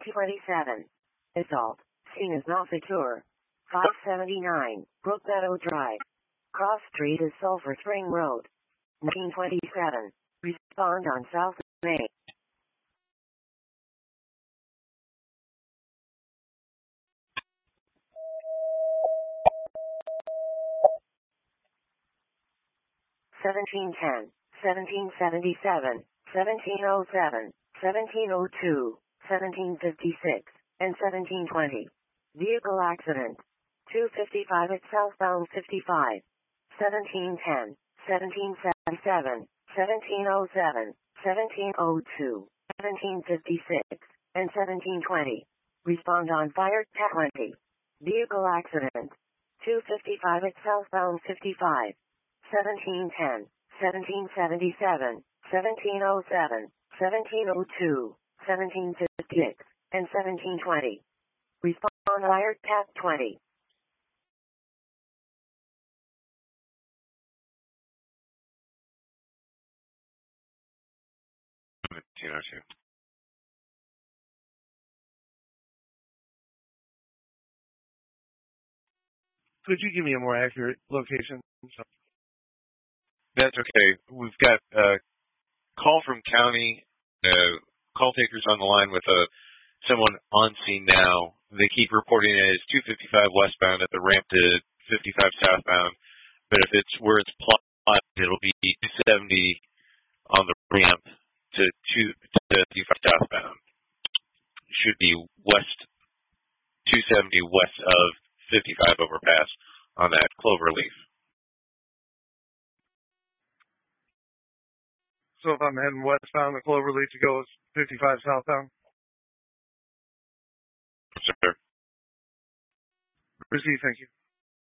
27. Assault. Scene is not secure. 579. Brookmeadow Drive. Cross Street is Sulphur Spring Road. 1927. Respond on South May. (1710, 1777, 1707, 1702, 1756, and 1720. Vehicle accident. 255 at southbound 55. 1710, 1777, 1707, 1702, 1756, and 1720. Respond on fire 20. Vehicle accident. 255 at southbound 55. 1710, 1777, 1707, 1702, 1756, and 1720. Respond fire tap 20. 1702. Could you give me a more accurate location? That's okay. We've got a call from county. Call takers on the line with someone on scene now. They keep reporting it as 255 westbound at the ramp to 55 southbound. But if it's where it's plotted, it'll be 270 on the ramp to 55 southbound. Should be west 270 west of 55 overpass on that Cloverleaf. So if I'm heading westbound, the Cloverleaf to go 55 southbound? Sure. Receive, thank you.